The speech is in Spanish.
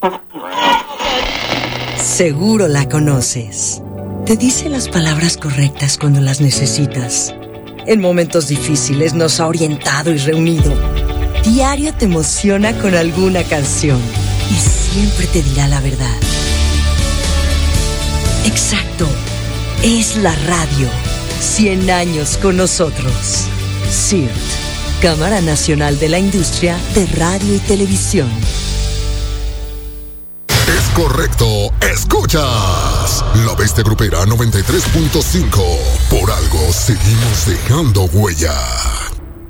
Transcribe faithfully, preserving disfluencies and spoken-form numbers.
Seguro la conoces. Te dice las palabras correctas cuando las necesitas. En momentos difíciles nos ha orientado y reunido. Diario te emociona con alguna canción y siempre te dirá la verdad. Exacto, es la radio. Cien años con nosotros. C I R T, Cámara Nacional de la Industria de Radio y Televisión. Es correcto, escuchas La Bestia Grupera noventa y tres punto cinco. Por algo seguimos dejando huella.